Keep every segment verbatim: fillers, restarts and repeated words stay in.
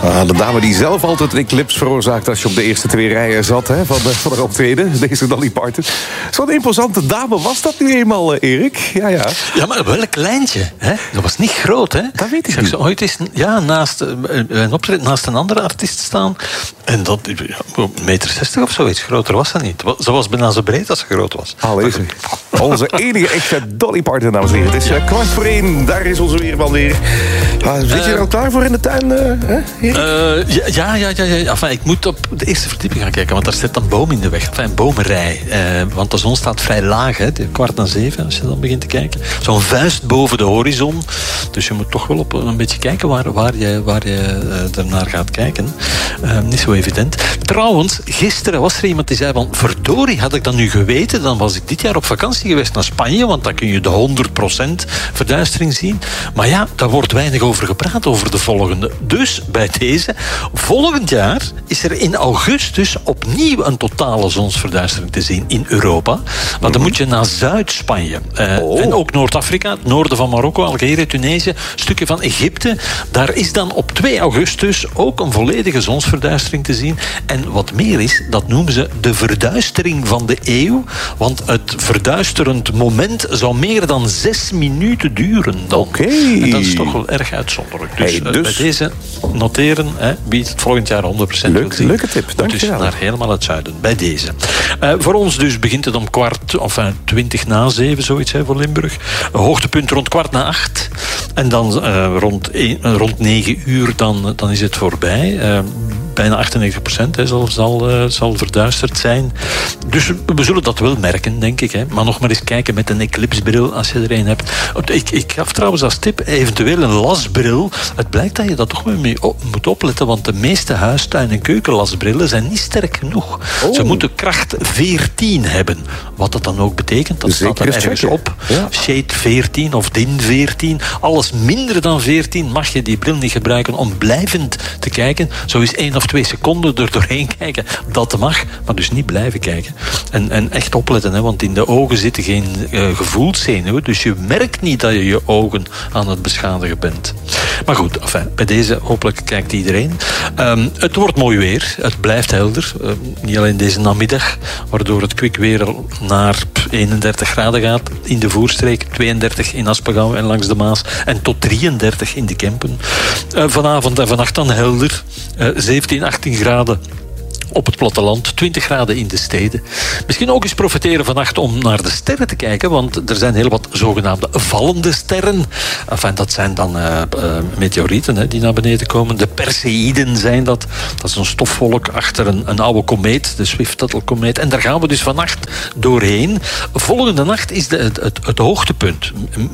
Ah, de dame die zelf altijd een eclipse veroorzaakt als je op de eerste twee rijen zat, hè, van de, van de optreden. Deze Dolly Parton. Zo'n imposante dame was dat nu eenmaal, uh, Erik. Ja, ja. Ja, maar wel een kleintje. Hè? Dat was niet groot, hè? Dat weet ik zeg, niet. Ze ooit eens ja, naast, uh, een optreden naast een andere artiest staan. En dat, ja, een meter zestig of zoiets. Groter was ze niet. Ze was bijna zo breed als ze groot was. Allee, onze enige echte Dolly Parton, dames en heren. Het is uh, kwart voor één. Daar is onze weerman weer. Ah, zit je er al klaar voor in de tuin, uh, hè, Erik? Uh, ja, ja, ja. ja, ja. Enfin, ik moet op de eerste verdieping gaan kijken, want daar zit een boom in de weg. Enfin, een bomenrij. Uh, want de zon staat vrij laag, hè, kwart na zeven, als je dan begint te kijken. Zo'n vuist boven de horizon. Dus je moet toch wel op een beetje kijken waar, waar je, waar je uh, ernaar gaat kijken. Uh, niet zo evident. Trouwens, gisteren was er iemand die zei van, verdorie, had ik dat nu geweten, dan was ik dit jaar op vakantie geweest naar Spanje, want dan kun je de honderd procent verduistering zien. Maar ja, daar wordt weinig over gepraat, over de volgende. Dus bij deze, volgend jaar is er in augustus opnieuw een totale zonsverduistering te zien in Europa. Maar dan moet je naar Zuid-Spanje. Uh, oh. En ook Noord-Afrika, het noorden van Marokko, Algerije, Tunesië, stukje van Egypte. Daar is dan op twee augustus ook een volledige zonsverduistering te zien. En wat meer is, dat noemen ze de verduistering van de eeuw. Want het verduisterend moment zou meer dan zes minuten duren dan. Oké. Okay. En dat is toch wel erg uitzonderlijk. Dus, hey, dus... bij deze noteren, hè, wie het volgend jaar honderd procent Leuk, wil zien. leuke tip, dank je Dus wel. naar helemaal het zuiden, bij deze. Uh, voor ons dus begint het om kwart, of enfin, twintig na zeven, zoiets hè, voor Limburg. Een hoogtepunt rond kwart na acht. En dan uh, rond, een, uh, rond negen uur, dan, dan is het voorbij. Uh, bijna achtennegentig procent hè, zal, zal, uh, zal verduisterd zijn. Dus we zullen dat wel merken, denk ik. Hè. Maar nog maar eens kijken met een eclipsebril, als je er een hebt. Ik, ik gaf trouwens als tip eventueel een lasbril. Het blijkt dat je dat toch wel mee op, moet opletten, want de meeste huistuin- en keukenlasbrillen zijn niet sterk genoeg. Oh. Ze moeten kracht veertien hebben. Wat dat dan ook betekent, dat Zeker staat er ergens checken. op. Ja. Shade veertien of D I N veertien. Alles minder dan veertien mag je die bril niet gebruiken om blijvend te kijken. Zo is één of twee seconden er doorheen kijken. Dat mag, maar dus niet blijven kijken. En, en echt opletten, hè, want in de ogen zitten geen uh, gevoelszenuwen. Dus je merkt niet dat je je ogen aan het beschadigen bent. Maar goed, enfin, bij deze hopelijk kijkt iedereen. Um, het wordt mooi weer. Het blijft helder. Uh, niet alleen deze namiddag, waardoor het kwik weer naar eenendertig graden gaat in de Voorstreek, tweeëndertig in Aspengouw en langs de Maas en tot drieëndertig in de Kempen. Uh, vanavond en vannacht dan helder. Uh, zeventien, achttien graden op het platteland, twintig graden in de steden. Misschien ook eens profiteren vannacht om naar de sterren te kijken, want er zijn heel wat zogenaamde vallende sterren. Enfin, dat zijn dan uh, uh, meteorieten hè, die naar beneden komen. De Perseïden zijn dat. Dat is een stofwolk achter een, een oude komeet, de Swift-Tuttle-komeet. En daar gaan we dus vannacht doorheen. Volgende nacht is de, het, het, het hoogtepunt.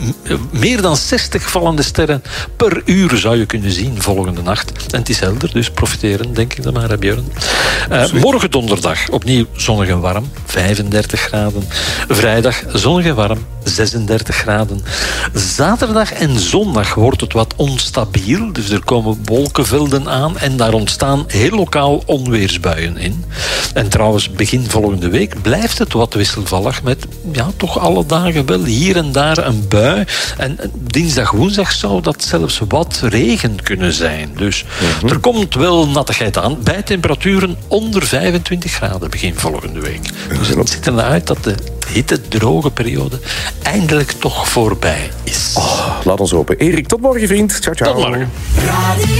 Meer dan zestig vallende sterren per uur zou je kunnen zien volgende nacht. En het is helder, dus profiteren, denk ik dan maar, hè, Björn. Uh, morgen donderdag opnieuw zonnig en warm, vijfendertig graden. Vrijdag zonnig en warm, zesendertig graden. Zaterdag en zondag wordt het wat onstabiel. Dus er komen wolkenvelden aan en daar ontstaan heel lokaal onweersbuien in. En trouwens, begin volgende week blijft het wat wisselvallig met ja, toch alle dagen wel hier en daar een bui. En dinsdag, woensdag zou dat zelfs wat regen kunnen zijn. Dus mm-hmm. er komt wel nattigheid aan bij temperaturen onder vijfentwintig graden begin volgende week. Dus het ziet er naar uit dat de hitte, droge periode eindelijk toch voorbij is. Oh, laat ons hopen. Erik, tot morgen, vriend. Ciao, ciao. Tot morgen.